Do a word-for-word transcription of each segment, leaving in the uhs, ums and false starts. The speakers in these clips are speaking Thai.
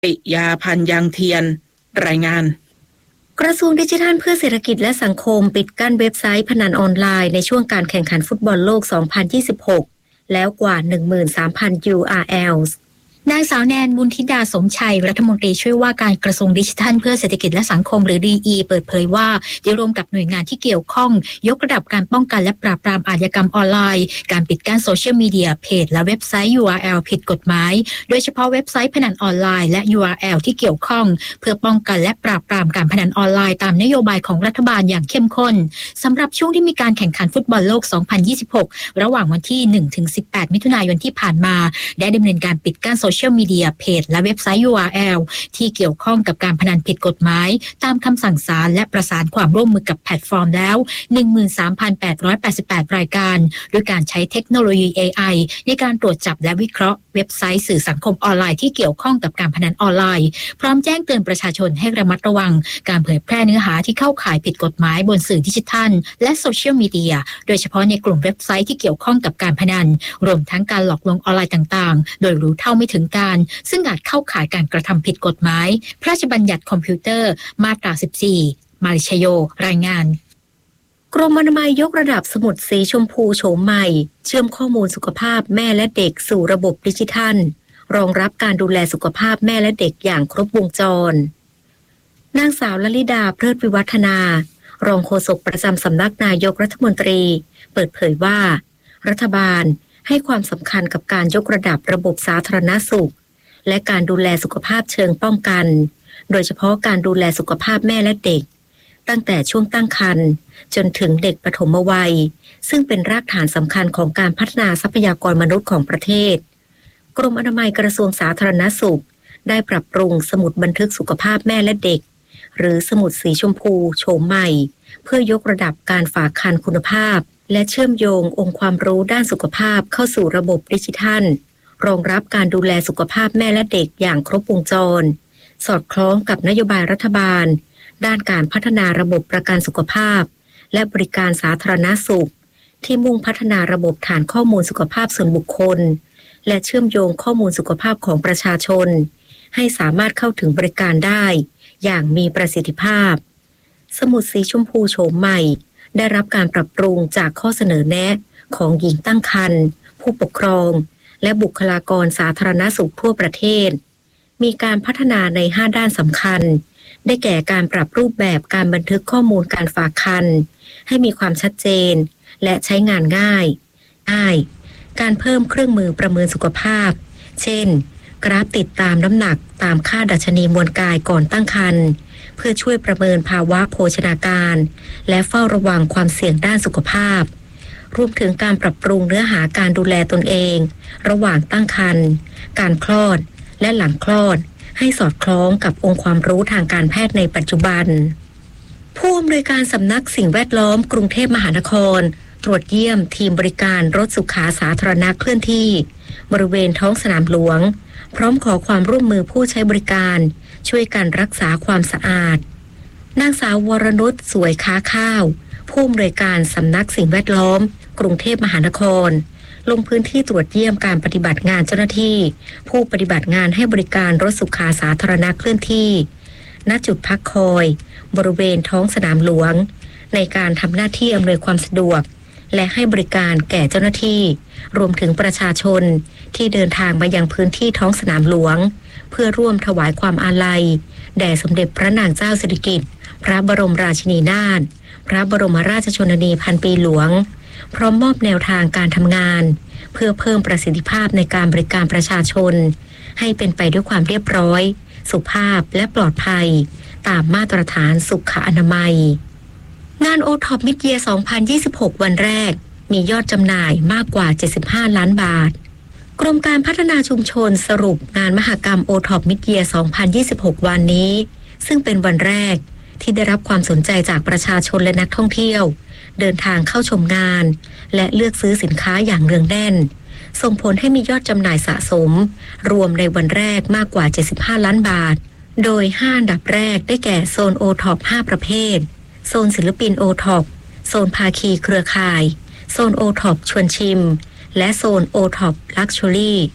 ปิยาพันธ์ยังเทียนรายงานกระทรวงดิจิทัลเพื่อเศรษฐกิจและสังคมปิดกั้นเว็บไซต์พนันออนไลน์ในช่วงการแข่งขันฟุตบอลโลก สองพันยี่สิบหก แล้วกว่า หนึ่งหมื่นสามพัน ยู อาร์ แอล นางสาวแนนบุญธิดาสมชัยรัฐมนตรีช่วยว่าการกระทรวงดิจิทัลเพื่อเศรษฐกิจและสังคมหรือ ดี อี เปิดเผยว่าได้ร่วมกับหน่วยงานที่เกี่ยวข้องยกระดับการป้องกันและปราบปรามอาชญากรรมออนไลน์การปิดกั้นโซเชียลมีเดียเพจและเว็บไซต์ ยู อาร์ แอล ผิดกฎหมายโดยเฉพาะเว็บไซต์พนันออนไลน์และ ยู อาร์ แอล ที่เกี่ยวข้องเพื่อป้องกันและปราบปรามการพนันออนไลน์ตามนโยบายของรัฐบาลอย่างเข้มข้นสำหรับช่วงที่มีการแข่งขันฟุตบอลโลก สองพันยี่สิบหก ระหว่างวันที่ หนึ่งถึงสิบแปด มิถุนายนที่ผ่านมาได้ดำเนินการปิดกั้นโซเชียลมีเดียเพจและเว็บไซต์ ยู อาร์ แอล ที่เกี่ยวข้องกับการพนันผิดกฎหมายตามคำสั่งศาลและประสานความร่วมมือกับแพลตฟอร์มแล้ว หนึ่งหมื่นสามพันแปดร้อยแปดสิบแปด รายการโดยการใช้เทคโนโลยี เอ ไอ ในการตรวจจับและวิเคราะห์เว็บไซต์สื่อสังคมออนไลน์ที่เกี่ยวข้องกับการพนันออนไลน์พร้อมแจ้งเตือนประชาชนให้ระมัดระวังการเผยแพร่เนื้อหาที่เข้าข่ายผิดกฎหมายบนสื่อดิจิทัลและโซเชียลมีเดียโดยเฉพาะในกลุ่มเว็บไซต์ที่เกี่ยวข้องกับการพนันรวมทั้งการหลอกลวงออนไลน์ต่างๆโดยรู้เท่าไม่ถึงการซึ่งอาจเข้าข่ายการกระทำผิดกฎหมายพระราชบัญญัติคอมพิวเตอร์มาตราสิบสี่มาริชโยรายงานกรมอนามัยยกระดับสมุดสีชมพูโฉมใหม่เชื่อมข้อมูลสุขภาพแม่และเด็กสู่ระบบดิจิทัลรองรับการดูแลสุขภาพแม่และเด็กอย่างครบวงจรนางสาวลลิดาเพลิดวิวัฒนารองโฆษกประจำสำนักนายกรัฐมนตรีเปิดเผยว่ารัฐบาลให้ความสำคัญกับการยกระดับระบบสาธารณสุขและการดูแลสุขภาพเชิงป้องกันโดยเฉพาะการดูแลสุขภาพแม่และเด็กตั้งแต่ช่วงตั้งครรภ์จนถึงเด็กปฐมวัยซึ่งเป็นรากฐานสำคัญของการพัฒนาทรัพยากรมนุษย์ของประเทศกรมอนามัยกระทรวงสาธารณสุขได้ปรับปรุงสมุดบันทึกสุขภาพแม่และเด็กหรือสมุดสีชมพูโฉมใหม่เพื่อยกระดับการฝากครรภ์คุณภาพและเชื่อมโยงองค์ความรู้ด้านสุขภาพเข้าสู่ระบบดิจิทัลรองรับการดูแลสุขภาพแม่และเด็กอย่างครบวงจรสอดคล้องกับนโยบายรัฐบาลด้านการพัฒนาระบบประกันสุขภาพและบริการสาธารณสุขที่มุ่งพัฒนาระบบฐานข้อมูลสุขภาพส่วนบุคคลและเชื่อมโยงข้อมูลสุขภาพของประชาชนให้สามารถเข้าถึงบริการได้อย่างมีประสิทธิภาพสมุดสีชมพูโฉมใหม่ได้รับการปรับปรุงจากข้อเสนอแนะของหญิงตั้งครรภ์ผู้ปกครองและบุคลากรสาธารณสุขทั่วประเทศมีการพัฒนาในห้าด้านสำคัญได้แก่การปรับรูปแบบการบันทึกข้อมูลการฝากครรภ์ให้มีความชัดเจนและใช้งานง่ายง่ายการเพิ่มเครื่องมือประเมินสุขภาพเช่นกราฟติดตามน้ำหนักตามค่าดัชนีมวลกายก่อนตั้งครรภ์เพื่อช่วยประเมินภาวะโภชนาการและเฝ้าระวังความเสี่ยงด้านสุขภาพรวมถึงการปรับปรุงเนื้อหาการดูแลตนเองระหว่างตั้งครรภ์การคลอดและหลังคลอดให้สอดคล้องกับองค์ความรู้ทางการแพทย์ในปัจจุบันผู้อำนวยการสำนักสิ่งแวดล้อมกรุงเทพมหานครตรวจเยี่ยมทีมบริการรถสุขาสาธารณะเคลื่อนที่บริเวณท้องสนามหลวงพร้อมขอความร่วมมือผู้ใช้บริการช่วยกันรักษาความสะอาดนางสาววรนุชสวยค้าข้าวผู้อำนวยการสำนักสิ่งแวดล้อมกรุงเทพมหานครลงพื้นที่ตรวจเยี่ยมการปฏิบัติงานเจ้าหน้าที่ผู้ปฏิบัติงานให้บริการรถสุขาสาธารณะเคลื่อนที่ณจุดพักคอยบริเวณท้องสนามหลวงในการทำหน้าที่อำนวยความสะดวกและให้บริการแก่เจ้าหน้าที่รวมถึงประชาชนที่เดินทางมายังพื้นที่ท้องสนามหลวงเพื่อร่วมถวายความอาลัยแด่สมเด็จพระนางเจ้าสิริกิติ์พระบรมราชินีนาถพระบรมราชชนนีพันปีหลวงพร้อมมอบแนวทางการทำงานเพื่อเพิ่มประสิทธิภาพในการบริการประชาชนให้เป็นไปด้วยความเรียบร้อยสุภาพและปลอดภัยตามมาตรฐานสุขอนามัยงาน โอ ท็อป Mid-Year สองพันยี่สิบหก วันแรกมียอดจำหน่ายมากกว่าเจ็ดสิบห้าล้านบาทกรมการพัฒนาชุมชนสรุปงานมหกรรม โอ ท็อป Mid-Year สองพันยี่สิบหก วันนี้ซึ่งเป็นวันแรกที่ได้รับความสนใจจากประชาชนและนักท่องเที่ยวเดินทางเข้าชมงานและเลือกซื้อสินค้าอย่างเนืองแน่นส่งผลให้มียอดจำหน่ายสะสมรวมในวันแรกมากกว่าเจ็ดสิบห้าล้านบาทโดยห้าอันดับแรกได้แก่โซน โอ ท็อป ห้าประเภทโซนศิลปิน โอ ท็อป โซนภาคีเครือข่ายโซน โอ ท็อป ชวนชิมและโซน โอ ท็อป Luxury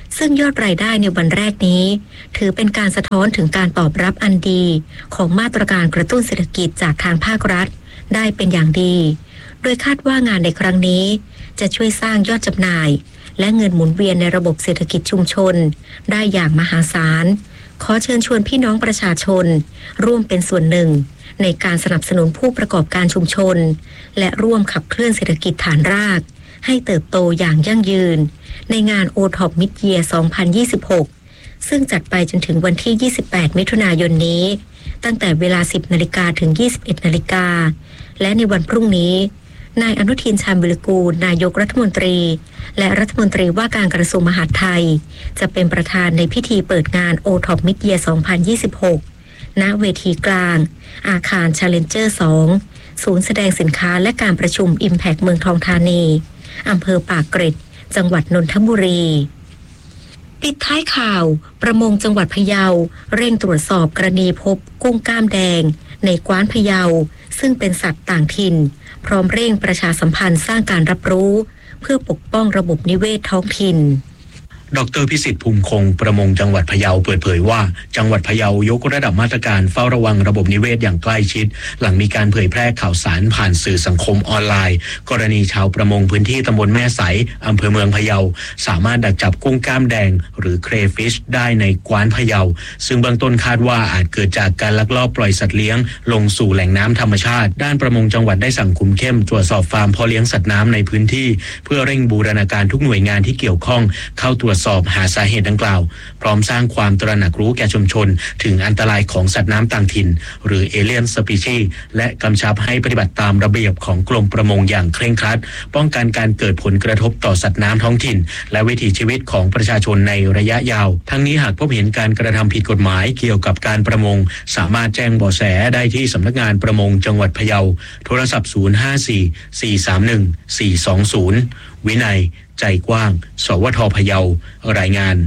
ซึ่งยอดรายได้ในวันแรกนี้ถือเป็นการสะท้อนถึงการตอบรับอันดีของมาตรการกระตุ้นเศรษฐกิจจากทางภาครัฐได้เป็นอย่างดีโดยคาดว่างานในครั้งนี้จะช่วยสร้างยอดจำหน่ายและเงินหมุนเวียนในระบบเศรษฐกิจชุมชนได้อย่างมหาศาลขอเชิญชวนพี่น้องประชาชนร่วมเป็นส่วนหนึ่งในการสนับสนุนผู้ประกอบการชุมชนและร่วมขับเคลื่อนเศรษฐกิจฐานรากให้เติบโตอย่างยั่งยืนในงาน โอ ท็อป Mid-Year สองพันยี่สิบหกซึ่งจัดไปจนถึงวันที่ยี่สิบแปดมิถุนายนนี้ตั้งแต่เวลา สิบนาฬิกา ถึง ยี่สิบเอ็ดนาฬิกาและในวันพรุ่งนี้นายอนุทินชาญวิรกูลนายกรัฐมนตรีและรัฐมนตรีว่าการกระทรวงมหาดไทยจะเป็นประธานในพิธีเปิดงาน โอ ท็อป Mid-Year สองพันยี่สิบหกณเวทีกลางอาคาร Challenger สองศูนย์แสดงสินค้าและการประชุม Impact เมืองทองธานีอำเภอปากเกร็ดจังหวัดนนทบุรีปิดท้ายข่าวประมงจังหวัดพะเยาเร่งตรวจสอบกรณีพบกุ้งกล้ามแดงในกว้านพะเยาซึ่งเป็นสัตว์ต่างถิ่นพร้อมเร่งประชาสัมพันธ์สร้างการรับรู้เพื่อปกป้องระบบนิเวศท้องถิ่นดร.พิสิทธิ์ภูมิคงประมงจังหวัดพะเยาเปิดเผยว่าจังหวัดพะเยายกระดับมาตรการเฝ้าระวังระบบนิเวศอย่างใกล้ชิดหลังมีการเผยแพร่ข่าวสารผ่านสื่อสังคมออนไลน์กรณีชาวประมงพื้นที่ตำบลแม่ใสอำเภอเมืองพะเยาสามารถดักจับกุ้งกล้ามแดงหรือเครฟิชได้ในกว้านพะเยาซึ่งเบื้องต้นคาดว่าอาจเกิดจากการลักลอบปล่อยสัตว์เลี้ยงลงสู่แหล่งน้ำธรรมชาติด้านประมงจังหวัดได้สั่งคุมเข้มตรวจสอบฟาร์มเพาะเลี้ยงสัตว์น้ำในพื้นที่เพื่อเร่งบูรณาการทุกหน่วยงานที่เกี่ยวข้องเข้าตรวจสอบหาสาเหตุดังกล่าวพร้อมสร้างความตระหนักรู้แก่ชุมชนถึงอันตรายของสัตว์น้ำต่างถิ่นหรือเอเลียนสปีชีส์และกำชับให้ปฏิบัติตามระเบียบของกรมประมงอย่างเคร่งครัดป้องกันการเกิดผลกระทบต่อสัตว์น้ำท้องถิ่นและวิถีชีวิตของประชาชนในระยะยาวทั้งนี้หากพบเห็นการกระทำผิดกฎหมายเกี่ยวกับการประมงสามารถแจ้งเบาะแสได้ที่สำนักงานประมงจังหวัดพะเยาโทรศัพท์ศูนย์ ห้า สี่ สี่ สาม หนึ่ง สี่ สอง ศูนย์วินัยใจกว้างสวทพะเยารายงาน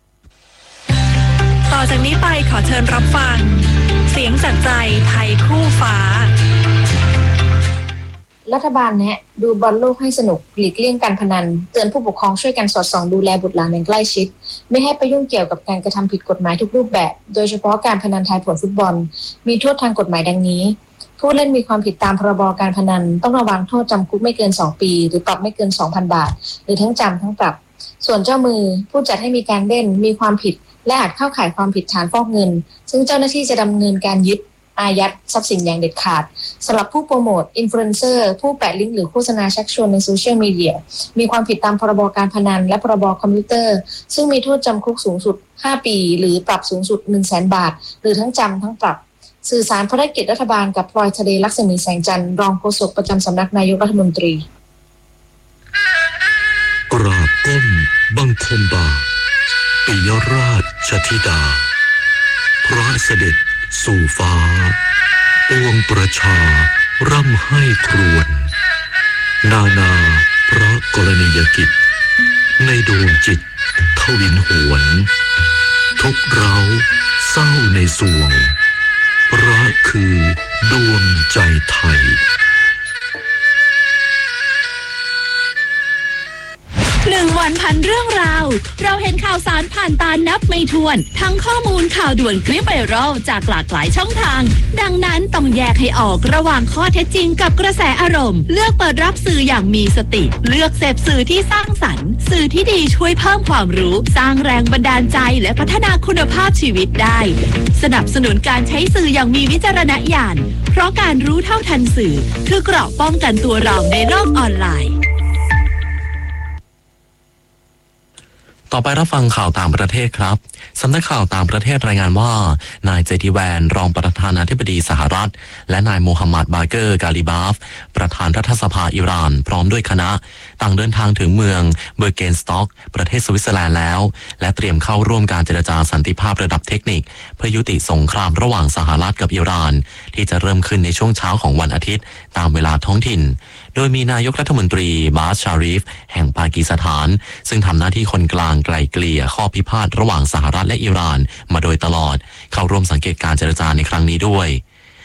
ต่อจากนี้ไปขอเชิญรับฟังเสียงจากใจไทยคู่ฟ้ารัฐบาลแนะดูบอลโลกให้สนุกหลีกเลี่ยงการพนันเตือนผู้ปกครองช่วยกันสอดส่องดูแลบุตรหลานอย่างใกล้ชิดไม่ให้ไปยุ่งเกี่ยวกับการกระทำผิดกฎหมายทุกรูปแบบโดยเฉพาะการพนันทายผลฟุตบอลมีโทษทางกฎหมายดังนี้ผู้เล่นมีความผิดตามพรบการพนันต้องระวังโทษจำคุกไม่เกินสองปีหรือปรับไม่เกิน สองพัน บาทหรือทั้งจำทั้งปรับส่วนเจ้ามือผู้จัดให้มีการเล่นมีความผิดและอาจเข้าข่ายความผิดฐานฟอกเงินซึ่งเจ้าหน้าที่จะดำเนินการยึดอายัดทรัพย์สินอย่างเด็ดขาดสำหรับผู้โปรโมทอินฟลูเอนเซอร์ผู้แปะลิงก์หรือโฆษณาชักชวนในโซเชียลมีเดียมีความผิดตามพรบการพนันและพรบคอมพิวเตอร์ซึ่งมีโทษจำคุกสูงสุดห้าปีหรือปรับสูงสุด หนึ่งแสน บาทหรือทั้งจำทั้งปรับสื่อสารภารกิจรัฐบาลกับพลอยทะเลลักษมีแสงจันทร์รองโฆษกประจำสำนักนายกรัฐมนตรีกราบก้มบังคมบาปิยราชธิดาพระเสด็จสู่ฟ้าปวงประชาร่ำให้ครวญนานาพระกรณียกิจในดวงจิตทวินหวนทุกเร้าเศร้าในสวงพระคือดวงใจไทยหนึ่งวันพันเรื่องราวเราเห็นข่าวสารผ่านตานับไม่ถ้วนทั้งข้อมูลข่าวด่วนคลิปไวรัลจากหลากหลายช่องทางดังนั้นต้องแยกให้ออกระหว่างข้อเท็จจริงกับกระแสอารมณ์เลือกเปิดรับสื่ออย่างมีสติเลือกเสพสื่อที่สร้างสรรค์สื่อที่ดีช่วยเพิ่มความรู้สร้างแรงบันดาลใจและพัฒนาคุณภาพชีวิตได้สนับสนุนการใช้สื่ออย่างมีวิจารณญาณเพราะการรู้เท่าทันสื่อคือเกราะป้องกันตัวเราในโลกออนไลน์ต่อไปรับฟังข่าวต่างประเทศครับสำนักข่าวต่างประเทศรายงานว่านายเจดีแวนรองประธานาธิบดีสหรัฐและนายโมฮัมหมัดบาเกอร์กาลิบาฟประธานรัฐสภาอิหร่านพร้อมด้วยคณะต่างเดินทางถึงเมืองเบอร์เกนสต็อกประเทศสวิตเซอร์แลนด์แล้วและเตรียมเข้าร่วมการเจรจาสันติภาพระดับเทคนิคเพื่อยุติสงครามระหว่างสหรัฐกับอิหร่านที่จะเริ่มขึ้นในช่วงเช้าของวันอาทิตย์ตามเวลาท้องถิ่นโดยมีนายกรัฐมนตรีบาสชาริฟแห่งปากีสถานซึ่งทำหน้าที่คนกลางไกล่เกลี่ยข้อพิพาทระหว่างสหรัฐและอิหร่านมาโดยตลอดเข้าร่วมสังเกตการเจรจาในครั้งนี้ด้วย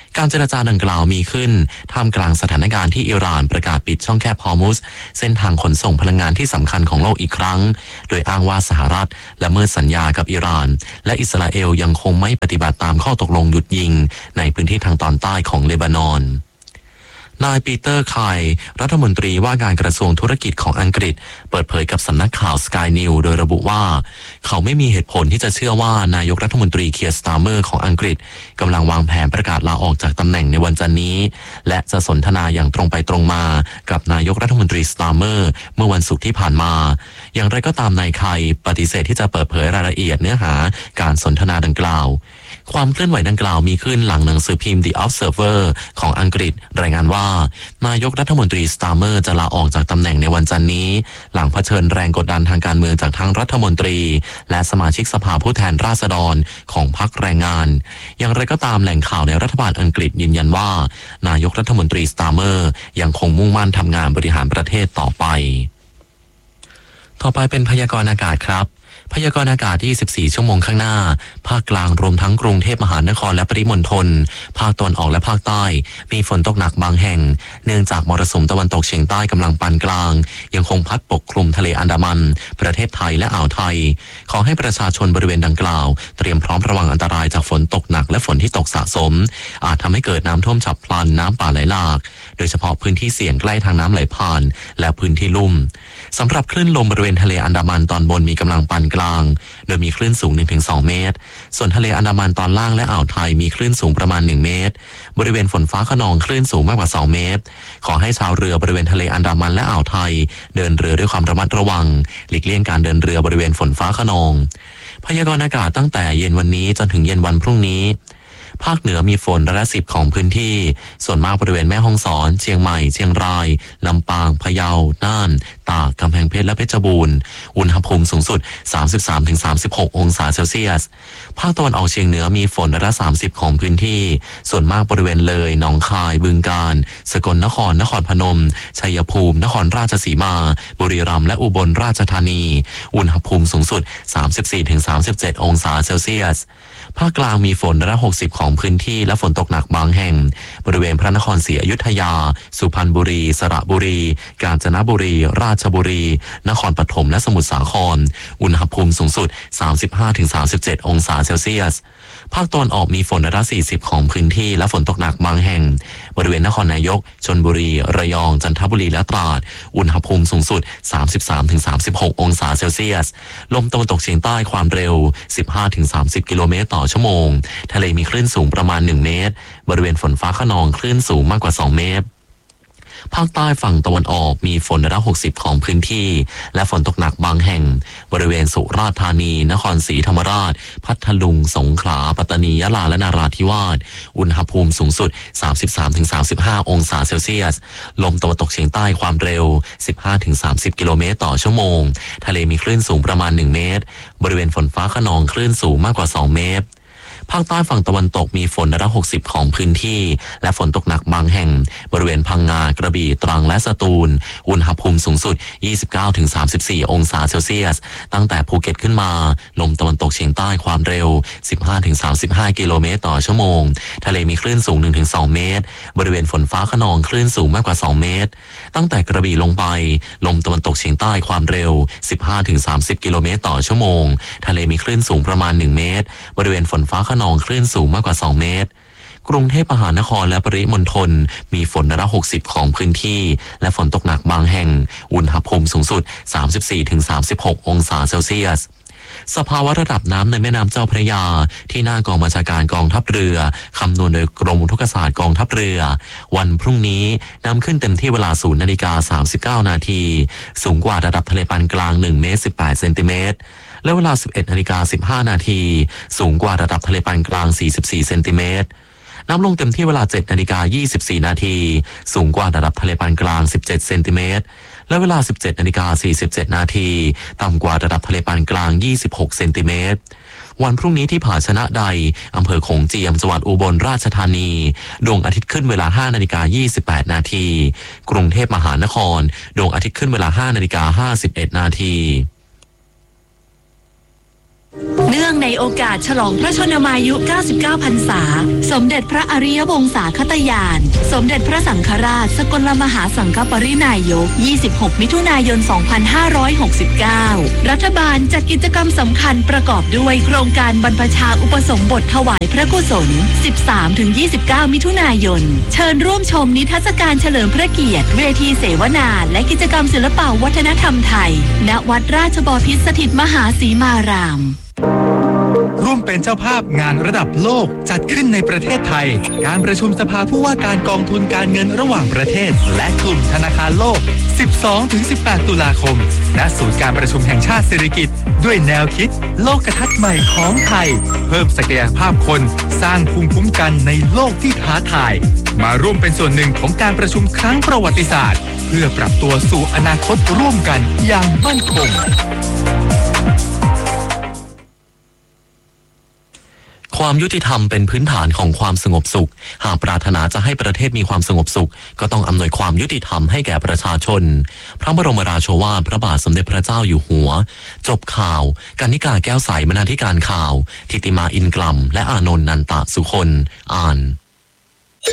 การเจรจาดังกล่าวมีขึ้นท่ามกลางสถานการณ์ที่อิหร่านประกาศปิดช่องแคบฮอร์มุซเส้นทางขนส่งพลังงานที่สำคัญของโลกอีกครั้งโดยอ้างว่าสหรัฐละเมิดสัญญากับอิหร่านและอิสราเอลยังคงไม่ปฏิบัติตามข้อตกลงหยุดยิงในพื้นที่ทางตอนใต้ของเลบานอนนายปีเตอร์ไคล์รัฐมนตรีว่าการกระทรวงธุรกิจของอังกฤษเปิดเผยกับสำนักข่าว Sky News โดยระบุว่าเขาไม่มีเหตุผลที่จะเชื่อว่านายกรัฐมนตรีเคียร์สตาร์เมอร์ของอังกฤษกำลังวางแผนประกาศลาออกจากตำแหน่งในวันจันทร์นี้และจะสนทนาอย่างตรงไปตรงมากับนายกรัฐมนตรีสตาร์เมอร์เมื่อวันศุกร์ที่ผ่านมาอย่างไรก็ตามนายไคล์ปฏิเสธที่จะเปิดเผยรายละเอียดเนื้อหาการสนทนาดังกล่าวความเคลื่อนไหวดังกล่าวมีขึ้นหลังหนังสือพิมพ์ The Observer ของอังกฤษรายงานว่านายกรัฐมนตรีสตาร์เมอร์จะลาออกจากตำแหน่งในวันจันทร์นี้หลังเผชิญแรงกดดันทางการเมืองจากทั้งรัฐมนตรีและสมาชิกสภาผู้แทนราษฎรของพรรคแรงงานอย่างไรก็ตามแหล่งข่าวในรัฐบาลอังกฤษยืนยันว่านายกรัฐมนตรีสตาร์เมอร์ยังคงมุ่งมั่นทำงานบริหารประเทศต่อไปต่อไปเป็นพยากรณ์อากาศครับพยากรณ์อากาศยี่สิบสี่ชั่วโมงข้างหน้าภาคกลางรวมทั้งกรุงเทพมหานครและปริมณฑลภาคตะวันออกและภาคใต้มีฝนตกหนักบางแห่งเนื่องจากมรสุมตะวันตกเฉียงใต้กำลังปานกลางยังคงพัดปกคลุมทะเลอันดามันประเทศไทยและอ่าวไทยขอให้ประชาชนบริเวณดังกล่าวเตรียมพร้อมระวังอันตรายจากฝนตกหนักและฝนที่ตกสะสมอาจทำให้เกิดน้ำท่วมฉับพลันน้ำป่าไหลหลากโดยเฉพาะพื้นที่เสี่ยงใกล้ทางน้ำไหลผ่านและพื้นที่ลุ่มสำหรับคลื่นลมบริเวณทะเลอันดามันตอนบนมีกำลังปานกลางโดยมีคลื่นสูง หนึ่งถึงสอง เมตรส่วนทะเลอันดามันตอนล่างและอ่าวไทยมีคลื่นสูงประมาณหนึ่งเมตรบริเวณฝนฟ้าคะนองคลื่นสูงมากกว่าสองเมตรขอให้ชาวเรือบริเวณทะเลอันดามันและอ่าวไทยเดินเรือด้วยความระมัดระวังหลีกเลี่ยงการเดินเรือบริเวณฝนฟ้าคะนองพยากรณ์อากาศตั้งแต่เย็นวันนี้จนถึงเย็นวันพรุ่งนี้ภาคเหนือมีฝนร้อยละสิบของพื้นที่ส่วนมากบริเวณแม่ฮ่องสอนเชียงใหม่เชียงรายลำปางพะเยาน่านตากกำแพงเพชรและเพชรบูรณ์อุณหภูมิสูงสุด สามสิบสามถึงสามสิบหก องศาเซลเซียสภาคตะวันออกเฉียงเหนือมีฝนร้อยละสามสิบของพื้นที่ส่วนมากบริเวณเลยหนองคายบึงกาฬสกลนครนครพนมชัยภูมินครราชสีมาบุรีรัมย์และอุบลราชธานีอุณหภูมิสูงสุด สามสิบสี่ถึงสามสิบเจ็ด องศาเซลเซียสภาคกลางมีฝนร้อยละหกสิบของพื้นที่และฝนตกหนักบางแห่งบริเวณพระนครศรีอยุธยาสุพรรณบุรีสระบุรีกาญจนบุรีราชบุรีนครปฐมและสมุทรสาครอุณหภูมิสูงสุด สามสิบห้าถึงสามสิบเจ็ด องศาเซลเซียสภาคตะวันออกมีฝนร้อยละสี่สิบของพื้นที่และฝนตกหนักบางแห่งบริเวณนครนายกชลบุรีระยองจันทบุรีและตราดอุณหภูมิสูงสุด สามสิบสามถึงสามสิบหก องศาเซลเซียสลมตะวันตกเฉียงใต้ความเร็ว สิบห้าถึงสามสิบ กิโลเมตรต่อชั่วโมงทะเลมีคลื่นสูงประมาณหนึ่งเมตรบริเวณฝนฟ้าคะนองคลื่นสูงมากกว่าสองเมตรภาคใต้ฝั่งตะวันออกมีฝนร้อยละหกสิบของพื้นที่และฝนตกหนักบางแห่งบริเวณสุราษฎร์ธานีนครศรีธรรมราชพัทลุงสงขลาปัตตานียะลาและนาราธิวาสอุณหภูมิสูงสุด สามสิบสามถึงสามสิบห้า องศาเซลเซียสลมตะวันตกเฉียงใต้ความเร็ว สิบห้าถึงสามสิบ กิโลเมตรต่อชั่วโมงทะเลมีคลื่นสูงประมาณหนึ่งเมตรบริเวณฝนฟ้าคะนองคลื่นสูงมากกว่าสองเมตรภาคใต้ฝั่งตะวันตกมีฝนร้อยละหกสิบของพื้นที่และฝนตกหนักบางแห่งบริเวณพังงากระบี่ตรังและสตูลอุณหภูมิสูงสุด ยี่สิบเก้าถึงสามสิบสี่ องศาเซลเซียสตั้งแต่ภูเก็ตขึ้นมาลมตะวันตกเฉียงใต้ความเร็ว สิบห้าถึงสามสิบห้า กิโลเมตรต่อชั่วโมงทะเลมีคลื่นสูง หนึ่งถึงสอง เมตรบริเวณฝนฟ้าคะนองคลื่นสูงมากกว่าสองเมตรตั้งแต่กระบี่ลงไปลมตะวันตกเฉียงใต้ความเร็ว สิบห้าถึงสามสิบ กิโลเมตรต่อชั่วโมงทะเลมีคลื่นสูงประมาณหนึ่งเมตรบริเวณฝนฟ้าคะนองคลื่นสูงมากกว่าสองเมตรกรุงเทพมหานครและปริมณฑลมีฝนร้อยละหกสิบของพื้นที่และฝนตกหนักบางแห่งอุณหภูมิสูงสุด สามสิบสี่ถึงสามสิบหก องศาเซลเซียสสภาวะระดับน้ำในแม่น้ำเจ้าพระยาที่หน้ากองบัญชาการกองทัพเรือคำนวณโดยกรมอุทกศาสตร์กองทัพเรือวันพรุ่งนี้น้ำขึ้นเต็มที่เวลา ศูนย์นาฬิกาสามสิบเก้า นาทีสูงกว่าระดับทะเลปานกลางหนึ่งเมตรสิบแปดเซนติเมตรและเวลา สิบเอ็ดนาฬิกาสิบห้า นาทีสูงกว่าระดับทะเลปานกลางสี่สิบสี่เซนติเมตรน้ำลงเต็มที่เวลา เจ็ดนาฬิกายี่สิบสี่ นาทีสูงกว่าระดับทะเลปานกลางสิบเจ็ดเซนติเมตรและเวลา สิบเจ็ดนาฬิกาสี่สิบเจ็ด นาทีต่ำกว่าระดับทะเลปานกลางยี่สิบหกเซนติเมตรวันพรุ่งนี้ที่ผาชนะใดอำเภอโขงเจียมจังหวัดอุบลราชธานีดวงอาทิตย์ขึ้นเวลา ห้านาฬิกายี่สิบแปด นาทีกรุงเทพมหานครดวงอาทิตย์ขึ้นเวลา ห้านาฬิกาห้าสิบเอ็ด นาทีเนื่องในโอกาสฉลองพระชนมายุ เก้าสิบเก้า พรรษาสมเด็จพระอริยวงศาคตญาณสมเด็จพระสังฆราชสกลมหาสังฆปรินายก ยี่สิบหก มิถุนายน สองพันห้าร้อยหกสิบเก้า รัฐบาลจัดกิจกรรมสำคัญประกอบด้วยโครงการบรรพชาอุปสมบทถวายพระกุศล สิบสามถึงยี่สิบเก้า มิถุนายน เชิญร่วมชมนิทรรศการเฉลิมพระเกียรติเวทีเสวนาและกิจกรรมศิลปวัฒนธรรมไทยณวัดราชบพิตรสถิตมหาสีมารามร่วมเป็นเจ้าภาพงานระดับโลกจัดขึ้นในประเทศไทยการประชุมสภาผู้ว่าการกองทุนการเงินระหว่างประเทศและกลุ่มธนาคารโลก สิบสองถึงสิบแปด ตุลาคมณศูนย์การประชุมแห่งชาติสิริกิติ์ด้วยแนวคิดโลกทัศน์ใหม่ของไทยเพิ่มศักยภาพคนสร้างภูมิคุ้มกันในโลกที่ท้าทายมาร่วมเป็นส่วนหนึ่งของการประชุมครั้งประวัติศาสตร์เพื่อปรับตัวสู่อนาคตร่วมกันอย่างมั่นคงความยุติธรรมเป็นพื้นฐานของความสงบสุขหากปรารถนาจะให้ประเทศมีความสงบสุขก็ต้องอำนวยความยุติธรรมให้แก่ประชาชนพระบรมราโชวาทพระบาทสมเด็จพระเจ้าอยู่หัวจบข่าวกนิกาแก้วใสบรรณาธิการข่าวทิติมาอินกลัมและอานนท์นันตะสุคนอ่าน